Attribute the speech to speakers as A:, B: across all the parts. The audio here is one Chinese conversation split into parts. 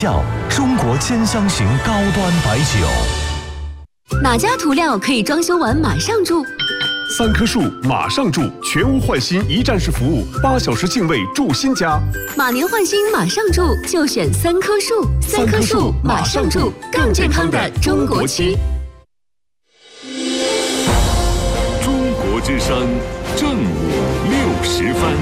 A: 中国10香型高端白酒。
B: 哪家涂料可以装修完马上住
C: ？3棵树马上住，全屋换新一站式服务，8小时净位住新家。
B: 马年换新马上住，就选3棵树。3棵树马上住，更健康的中国区。
D: 中国之声正午60分。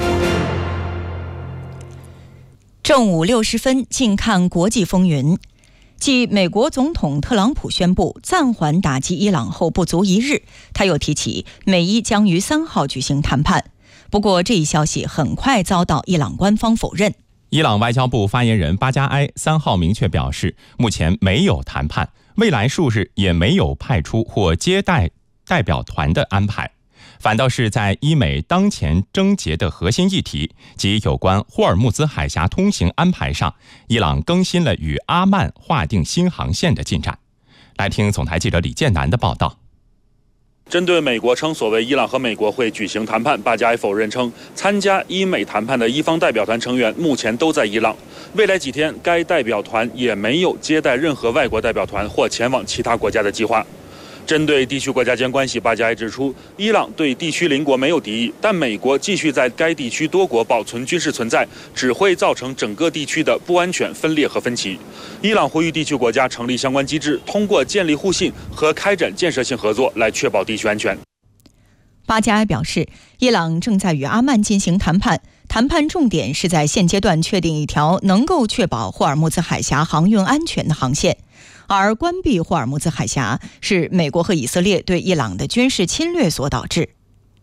E: 正午60分，近看国际风云。继美国总统特朗普宣布暂缓打击伊朗后不足1日，他又提起美伊将于3号举行谈判。不过，这一消息很快遭到伊朗官方否认。
F: 伊朗外交部发言人巴加埃3号明确表示，目前没有谈判，未来数日也没有派出或接待代表团的安排。反倒是在伊美当前症结的核心议题，即有关霍尔木兹海峡通行安排上，伊朗更新了与阿曼划定新航线的进展。来听总台记者李建南的报道。
G: 针对美国称所谓伊朗和美国会举行谈判，巴加埃否认称参加伊美谈判的伊方代表团成员目前都在伊朗，未来几天该代表团也没有接待任何外国代表团或前往其他国家的计划。针对地区国家间关系，巴加埃指出，伊朗对地区邻国没有敌意，但美国继续在该地区多国保存军事存在，只会造成整个地区的不安全、分裂和分歧。伊朗呼吁地区国家成立相关机制，通过建立互信和开展建设性合作来确保地区安全。
E: 巴加埃表示，伊朗正在与阿曼进行谈判，谈判重点是在现阶段确定一条能够确保霍尔木兹海峡航运安全的航线。而关闭霍尔木兹海峡是美国和以色列对伊朗的军事侵略所导致。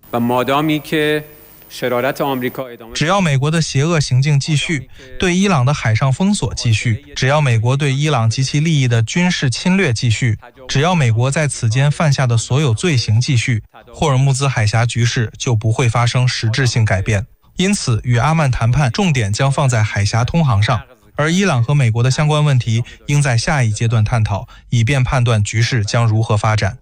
H: 只要美国的邪恶行径继续，对伊朗的海上封锁继续，只要美国对伊朗及其利益的军事侵略继续，只要美国在此间犯下的所有罪行继续，霍尔木兹海峡局势就不会发生实质性改变。因此，与阿曼谈判重点将放在海峡通航上，而伊朗和美国的相关问题应在下一阶段探讨，以便判断局势将如何发展。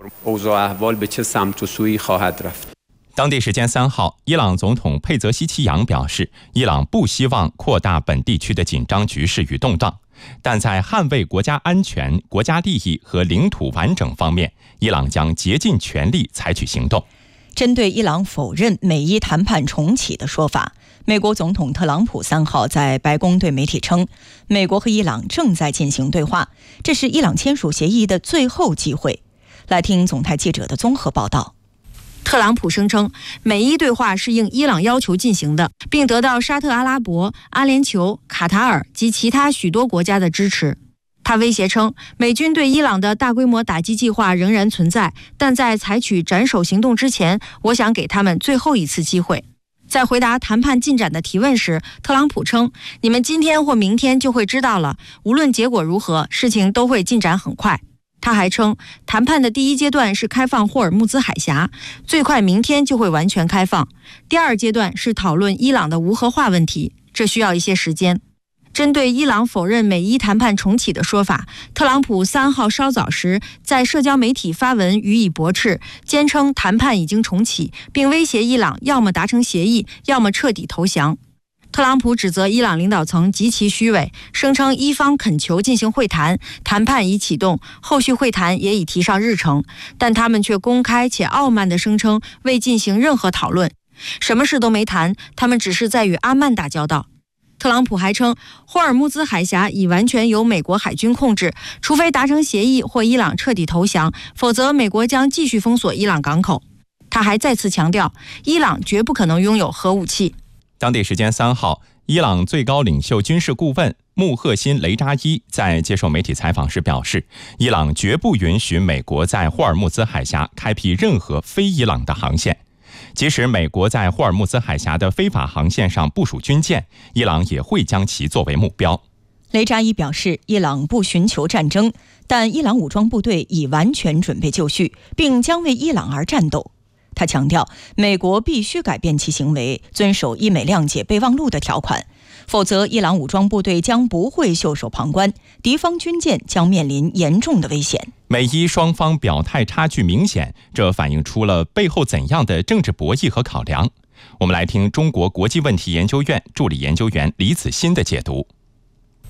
F: 当地时间3号，伊朗总统佩泽希奇扬表示，伊朗不希望扩大本地区的紧张局势与动荡，但在捍卫国家安全、国家利益和领土完整方面，伊朗将竭尽全力采取行动。
E: 针对伊朗否认美伊谈判重启的说法，美国总统特朗普3号在白宫对媒体称，美国和伊朗正在进行对话，这是伊朗签署协议的最后机会。来听总台记者的综合报道。
I: 特朗普声称，美伊对话是应伊朗要求进行的，并得到沙特阿拉伯、阿联酋、卡塔尔及其他许多国家的支持。他威胁称，美军对伊朗的大规模打击计划仍然存在，但在采取斩首行动之前，我想给他们最后一次机会。在回答谈判进展的提问时，特朗普称，你们今天或明天就会知道了，无论结果如何，事情都会进展很快。他还称，谈判的第1阶段是开放霍尔木兹海峡，最快明天就会完全开放。第2阶段是讨论伊朗的无核化问题，这需要一些时间。针对伊朗否认美伊谈判重启的说法，特朗普3号稍早时在社交媒体发文予以驳斥，坚称谈判已经重启，并威胁伊朗要么达成协议，要么彻底投降。特朗普指责伊朗领导层极其虚伪，声称伊方恳求进行会谈，谈判已启动，后续会谈也已提上日程，但他们却公开且傲慢地声称未进行任何讨论，什么事都没谈，他们只是在与阿曼打交道。特朗普还称，霍尔木兹海峡已完全由美国海军控制，除非达成协议或伊朗彻底投降，否则美国将继续封锁伊朗港口。他还再次强调，伊朗绝不可能拥有核武器。
F: 当地时间3号，伊朗最高领袖军事顾问穆赫辛·雷扎伊在接受媒体采访时表示，伊朗绝不允许美国在霍尔木兹海峡开辟任何非伊朗的航线。即使美国在霍尔木兹海峡的非法航线上部署军舰，伊朗也会将其作为目标。
E: 雷扎伊表示，伊朗不寻求战争，但伊朗武装部队已完全准备就绪，并将为伊朗而战斗。他强调，美国必须改变其行为，遵守伊美谅解备忘录的条款，否则伊朗武装部队将不会袖手旁观，敌方军舰将面临严重的危险。
F: 美伊双方表态差距明显，这反映出了背后怎样的政治博弈和考量。我们来听中国国际问题研究院助理研究员李子欣的解读。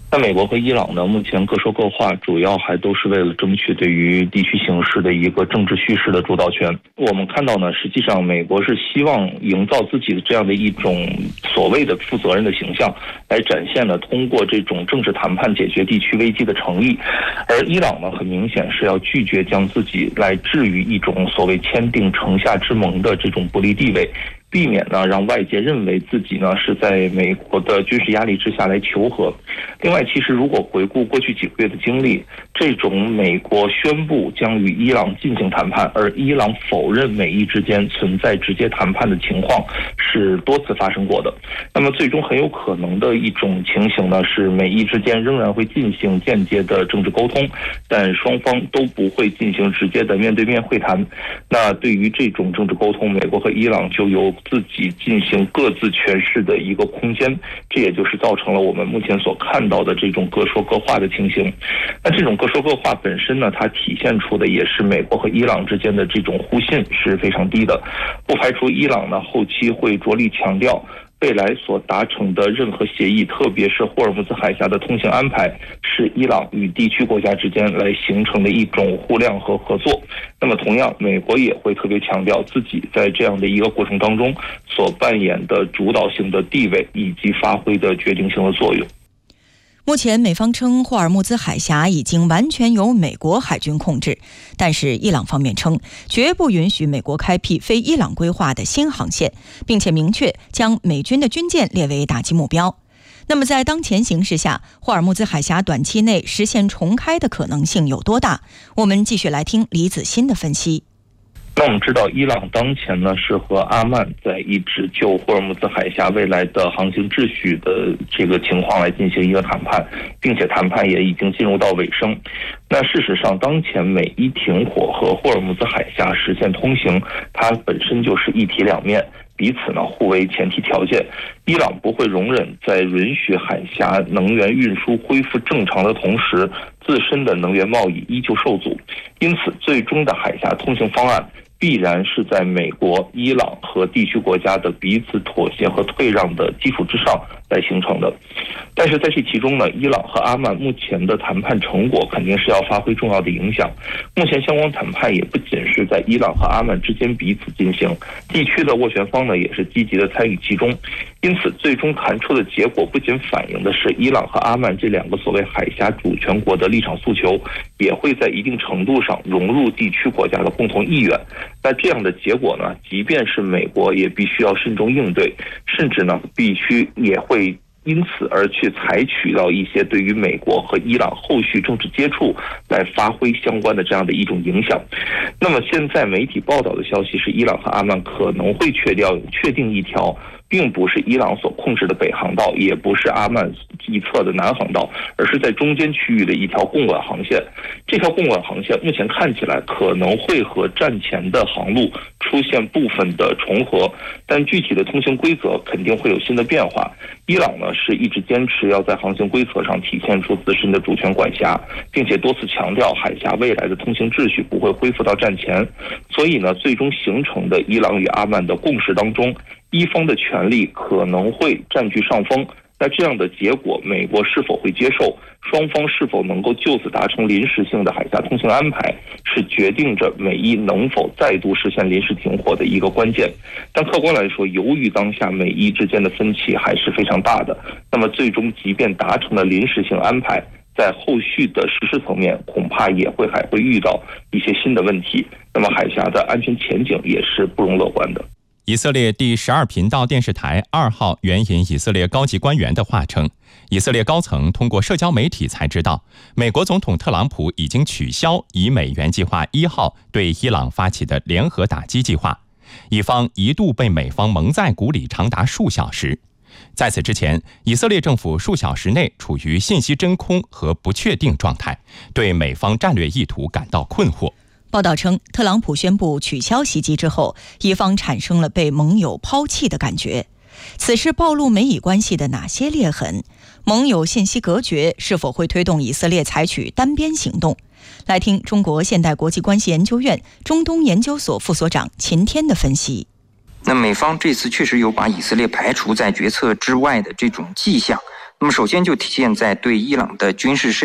J: 那美国和伊朗呢，目前各说各话，主要还都是为了争取对于地区形势的一个政治叙事的主导权。我们看到呢，实际上美国是希望营造自己的这样的一种所谓的负责任的形象，来展现了通过这种政治谈判解决地区危机的诚意。而伊朗呢，很明显是要拒绝将自己来置于一种所谓签订城下之盟的这种不利地位，避免呢让外界认为自己呢是在美国的军事压力之下来求和。另外，其实如果回顾过去几个月的经历，这种美国宣布将与伊朗进行谈判，而伊朗否认美伊之间存在直接谈判的情况是多次发生过的。那么最终很有可能的一种情形呢，是美伊之间仍然会进行间接的政治沟通，但双方都不会进行直接的面对面会谈。那对于这种政治沟通，美国和伊朗就有自己进行各自诠释的一个空间，这也就是造成了我们目前所看到的这种各说各话的情形。那这种各说各话本身呢，它体现出的也是美国和伊朗之间的这种互信是非常低的，不排除伊朗呢后期会着力强调未来所达成的任何协议，特别是霍尔木兹海峡的通行安排，是伊朗与地区国家之间来形成的一种互谅和合作。那么同样，美国也会特别强调自己在这样的一个过程当中所扮演的主导性的地位以及发挥的决定性的作用。
E: 目前美方称霍尔木兹海峡已经完全由美国海军控制，但是伊朗方面称绝不允许美国开辟非伊朗规划的新航线，并且明确将美军的军舰列为打击目标。那么在当前形势下，霍尔木兹海峡短期内实现重开的可能性有多大？我们继续来听李子欣的分析。
J: 那我们知道，伊朗当前呢是和阿曼在一直就霍尔木兹海峡未来的航行秩序的这个情况来进行一个谈判，并且谈判也已经进入到尾声。那事实上，当前美伊停火和霍尔木兹海峡实现通行，它本身就是一体两面，彼此呢互为前提条件。伊朗不会容忍在允许海峡能源运输恢复正常的同时，自身的能源贸易依旧受阻。因此，最终的海峡通行方案必然是在美国、伊朗和地区国家的彼此妥协和退让的基础之上来形成的。但是在这其中呢，伊朗和阿曼目前的谈判成果肯定是要发挥重要的影响。目前相关谈判也不仅是在伊朗和阿曼之间彼此进行，地区的斡旋方呢也是积极的参与其中。因此，最终谈出的结果不仅反映的是伊朗和阿曼这两个所谓海峡主权国的立场诉求，也会在一定程度上融入地区国家的共同意愿。那这样的结果呢，即便是美国也必须要慎重应对，甚至呢必须也会因此而去采取到一些对于美国和伊朗后续政治接触来发挥相关的这样的一种影响。那么现在媒体报道的消息是，伊朗和阿曼可能会确定一条并不是伊朗所控制的北航道，也不是阿曼一侧的南航道，而是在中间区域的一条共管航线。这条共管航线目前看起来可能会和战前的航路出现部分的重合，但具体的通行规则肯定会有新的变化。伊朗呢是一直坚持要在航行规则上体现出自身的主权管辖，并且多次强调海峡未来的通行秩序不会恢复到战前。所以呢，最终形成的伊朗与阿曼的共识当中，一方的权利可能会占据上风。那这样的结果，美国是否会接受？双方是否能够就此达成临时性的海峡通行安排，是决定着美伊能否再度实现临时停火的一个关键。但客观来说，由于当下美伊之间的分歧还是非常大的，那么最终即便达成了临时性安排，在后续的实施层面恐怕还会遇到一些新的问题，那么海峡的安全前景也是不容乐观的。
F: 以色列第12频道电视台2号援引以色列高级官员的话称，以色列高层通过社交媒体才知道，美国总统特朗普已经取消以美援计划1号对伊朗发起的联合打击计划，以方一度被美方蒙在鼓里长达数小时。在此之前，以色列政府数小时内处于信息真空和不确定状态，对美方战略意图感到困惑。
E: 报道称，特朗普宣布取消袭击之后，伊方产生了被盟友抛弃的感觉。此事暴露美以关系的哪些裂痕？盟友信息隔绝是否会推动以色列采取单边行动？来听中国现代国际关系研究院中东研究所副所长秦天的分析。
K: 那美方这次确实有把以色列排除在决策之外的这种迹象， 那么首先就体现在对伊朗的军事